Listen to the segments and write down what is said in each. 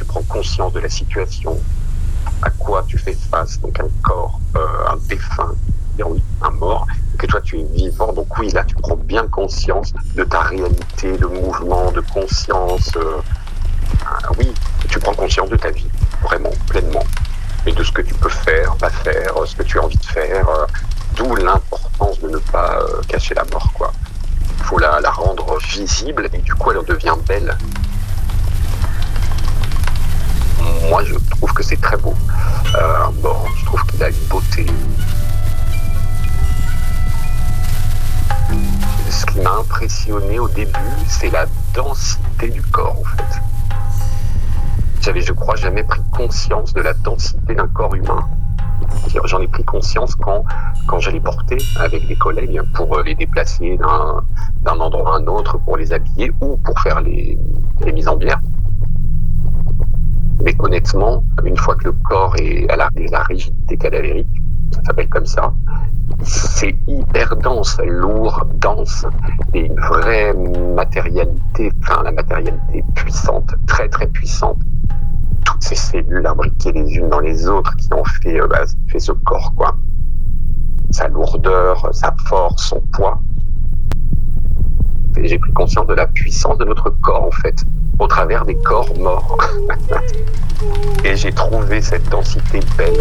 prends conscience de la situation, à quoi tu fais face, donc un corps, un défunt, dire oui, un mort, et que toi tu es vivant, donc oui, là tu prends bien conscience de ta réalité, de mouvement, de conscience, oui, tu prends conscience de ta vie, vraiment, pleinement, et de ce que tu peux faire, pas faire, ce que tu as envie de faire, d'où l'importance de ne pas cacher la mort, quoi. Il faut la rendre visible, et du coup elle en devient belle. Moi, je trouve que c'est très beau. Bon, je trouve qu'il a une beauté. Ce qui m'a impressionné au début, c'est la densité du corps, en fait. J'avais, je crois, jamais pris conscience de la densité d'un corps humain. J'en ai pris conscience quand je les portais avec des collègues pour les déplacer d'un endroit à un autre, pour les habiller ou pour faire les mises en bière. Mais honnêtement, une fois que le corps est à la rigidité cadavérique, ça s'appelle comme ça, c'est hyper dense, lourd, dense, et une vraie matérialité, enfin la matérialité puissante, très très puissante. Toutes ces cellules imbriquées les unes dans les autres qui ont fait ce corps, quoi. Sa lourdeur, sa force, son poids. Et j'ai pris conscience de la puissance de notre corps, en fait, au travers des corps morts. Et j'ai trouvé cette densité belle.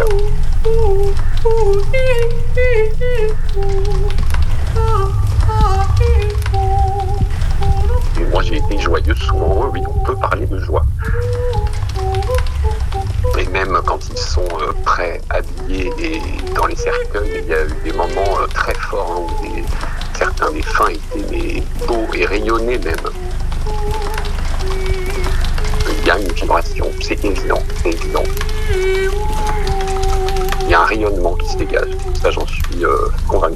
Et moi, j'ai été joyeux souvent. Oui, on peut parler de joie. Et même quand ils sont prêts, habillés et dans les cercueils, il y a eu des moments très forts où certains défunts étaient beaux et rayonnaient même. Il y a une vibration, c'est évident, c'est évident. Il y a un rayonnement qui se dégage, ça j'en suis convaincu.